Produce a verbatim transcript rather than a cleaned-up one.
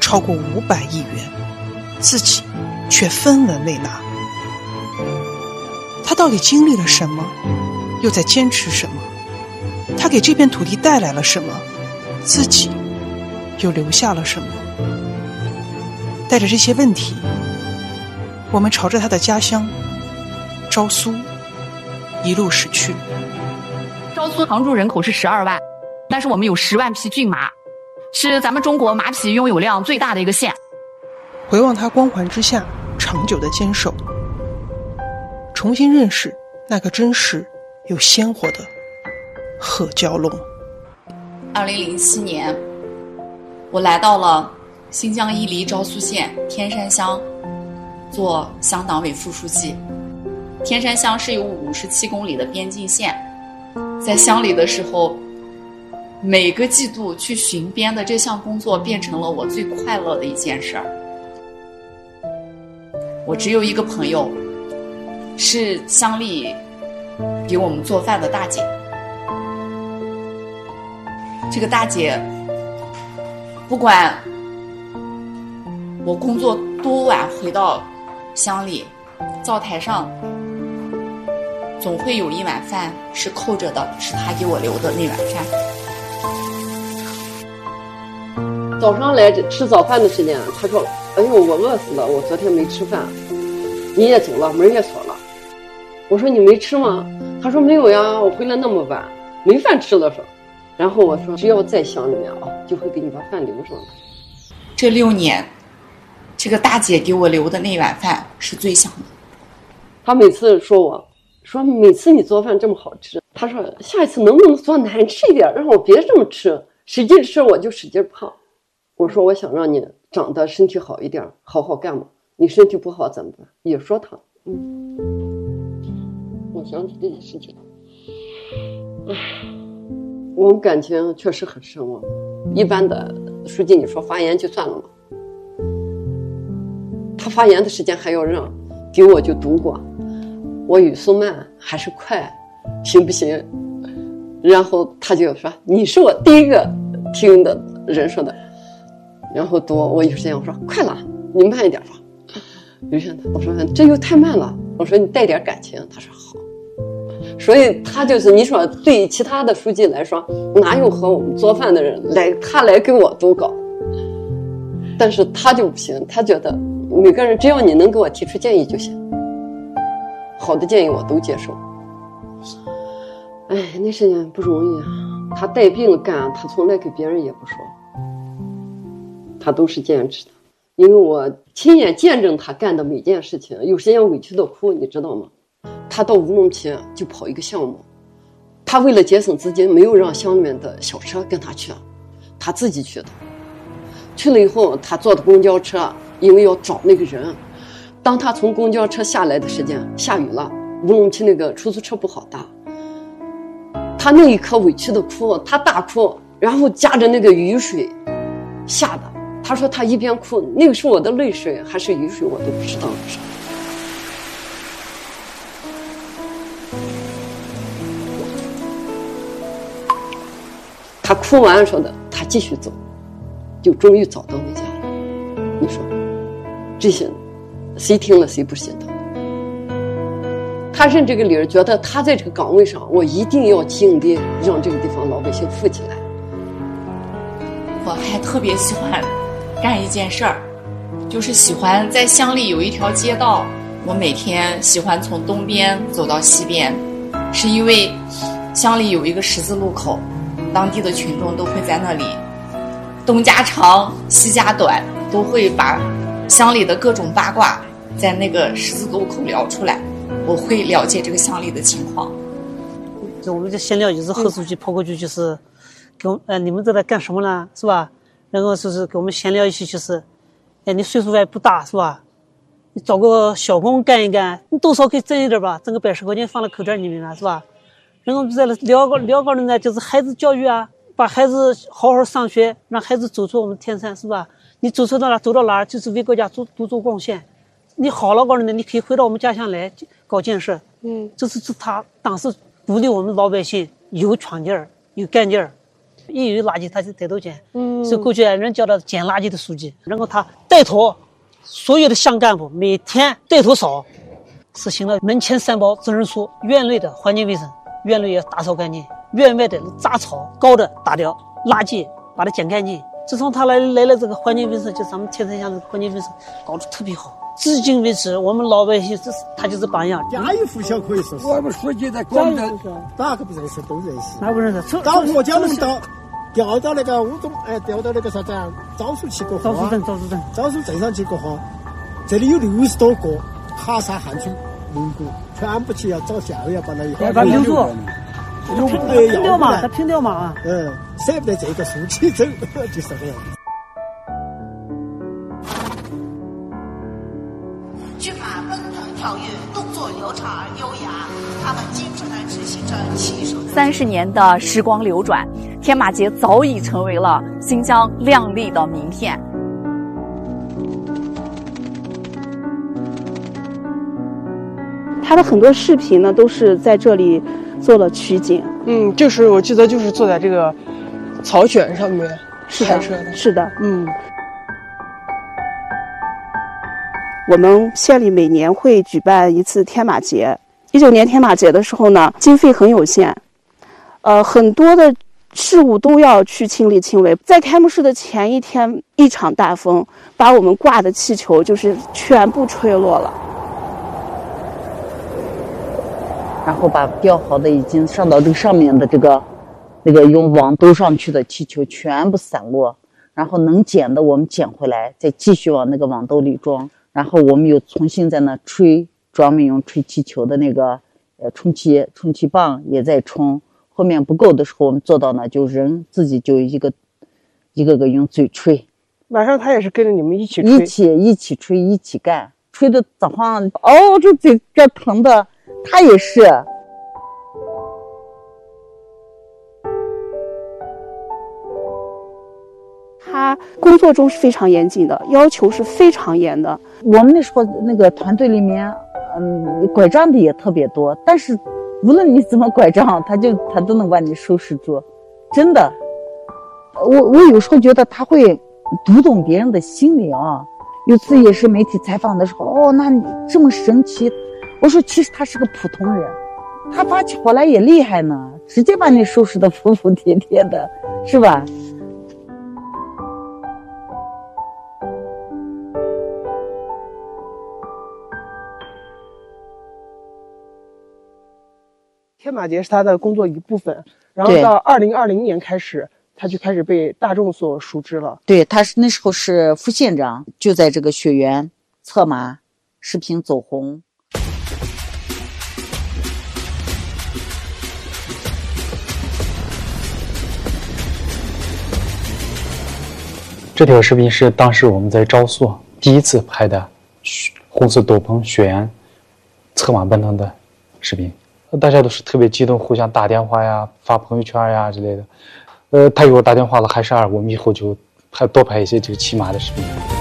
超过五百亿元，自己却分文未拿。他到底经历了什么，又在坚持什么？他给这片土地带来了什么，自己又留下了什么？带着这些问题，我们朝着他的家乡昭苏一路驶去。 昭苏常住人口是十二万，但是我们有十万匹骏马，是咱们中国马匹拥有量最大的一个县。 回望他光环之下长久的坚守，重新认识那个真实又鲜活的贺蛟龙。 二零零七年，我来到了新疆伊犁昭苏县天山乡，做乡党委副书记。天山乡是有五十七公里的边境线，在乡里的时候，每个季度去巡边的这项工作变成了我最快乐的一件事儿。我只有一个朋友，是乡里给我们做饭的大姐。这个大姐不管我工作多晚回到乡里，灶台上总会有一碗饭是扣着的，是她给我留的那碗饭。 早上来吃早饭的时间，他说：“哎呦，我饿死了，我昨天没吃饭，你也走了，门也锁了。”我说：“你没吃吗？”他说：“没有呀，我回来那么晚，没饭吃了。”说，然后我说：“只要在乡里面啊，就会给你把饭留上来。” 这六年，这个大姐给我留的那碗饭是最香的。 他每次说我，说每次你做饭这么好吃，他说下一次能不能做难吃一点，让我别这么吃，使劲吃我就使劲胖。我说我想让你长得身体好一点，好好干嘛。你身体不好怎么办？也说他，嗯，我想起这件事情，唉，我们感情确实很深啊。一般的书记，你说发言就算了吗？他发言的时间还要让，给我就读过，我语速慢还是快，行不行？然后他就说你是我第一个听的人说的。然后读我有时间我说快了，你慢一点吧。于是我说这又太慢了，我说你带点感情，他说好。所以他就是你说对其他的书记来说，哪有和我们做饭的人来他来给我读稿，但是他就不行，他觉得每个人只要你能给我提出建议就行，好的建议我都接受。哎，那事情不容易啊，他带病干，他从来给别人也不说，他都是坚持的。因为我亲眼见证他干的每件事情，有时间委屈的哭，你知道吗？他到乌鲁木齐就跑一个项目，他为了节省资金，没有让乡里面的小车跟他去，他自己去的。去了以后，他坐的公交车，因为要找那个人，当他从公交车下来的时间，下雨了，乌鲁木齐那个出租车不好搭，他那一刻委屈的哭，他大哭，然后夹着那个雨水下的。他说他一边哭，那个是我的泪水还是雨水我都不知道。他哭完说的，他继续走，就终于找到那家了。你说这些谁听了谁不心疼？他认这个理儿，觉得他在这个岗位上，我一定要尽力让这个地方老百姓富起来。 我还特别喜欢干一件事儿，就是喜欢在乡里有一条街道，我每天喜欢从东边走到西边，是因为乡里有一个十字路口，当地的群众都会在那里东家长西家短，都会把乡里的各种八卦在那个十字路口聊出来，我会了解这个乡里的情况。 就我们这闲聊，就是贺书记跑过去，就是给我们呃你们在这干什么呢，是吧？然后就是跟我们闲聊一起，就是哎你岁数还不大，是吧？你找个小工干一干，你多少可以挣一点吧，挣个百十块钱放到口袋里面了，是吧？然后在聊个聊个的呢，就是孩子教育啊，把孩子好好上学，让孩子走出我们天山，是吧？你走出到哪走到哪儿，就是为国家做多做贡献。你好了，告诉你，你可以回到我们家乡来搞建设。嗯，这是他当时鼓励我们老百姓有闯劲儿，有干劲儿。 一有垃圾他就带头捡，嗯，所以过去人叫他捡垃圾的书记。然后他带头所有的乡干部每天带头扫，实行了门前三包责任书，院内的环境卫生，院内要打扫干净，院外的杂草高的打掉，垃圾把它捡干净。自从他来来了这个环境卫生，就咱们天山乡的环境卫生搞得特别好。至今为止，我们老百姓这是他就是榜样， 家喻户晓可以说是。我们书记在广州，哪个不认识都认识。 哪不认识？ 到我家门到调到那个五中，哎，调到那个啥子啊？招数去过河。 招数镇，招数镇， 招数镇上去过河。这里有六十多个哈萨汉族民国，全部去要找校要把那一把它留住。拼掉嘛，他拼掉嘛。 嗯，舍不得这个竖起走，就是这样。 军马奔腾跳跃，动作流畅而优雅，他们精准地执行着骑手。 三十年的时光流转，天马节早已成为了新疆亮丽的名片。 他的很多视频呢，都是在这里做了取景。 嗯，就是我记得就是坐在这个草卷上面拍摄的。 是的，嗯。我们县里每年会举办一次天马节。一九年天马节的时候呢，经费很有限，呃，很多的事务都要去亲力亲为。在开幕式的前一天，一场大风把我们挂的气球就是全部吹落了。 然后把吊好的已经上到这个上面的这个那个用网兜上去的气球全部散落，然后能捡的我们捡回来，再继续往那个网兜里装。然后我们又重新在那吹，专门用吹气球的那个呃充气充气棒也在充。后面不够的时候，我们做到呢，就人自己就一个一个个用嘴吹。 晚上他也是跟着你们一起吹， 一起一起吹，一起干，吹的早上哦，这嘴这疼的。他也是， 他工作中是非常严谨的，要求是非常严的。 我们那时候那个团队里面，嗯，拐杖的也特别多，但是无论你怎么拐杖，他就他都能把你收拾住，真的。我我有时候觉得他会读懂别人的心理啊。有次也是媒体采访的时候，哦，那你这么神奇。我说其实他是个普通人，他发起火来也厉害呢，直接把你收拾得服服帖帖的，是吧？ 天马节是他的工作一部分，然后到二零二零年开始，他就开始被大众所熟知了。 对，他是那时候是副县长，就在这个学员策马视频走红。 这条视频是当时我们在昭肃第一次拍的红色斗篷学员策马奔腾的视频，大家都是特别激动，互相打电话呀、发朋友圈呀之类的。呃，他给我打电话了，还是二，我们以后就还多拍一些这个骑马的视频。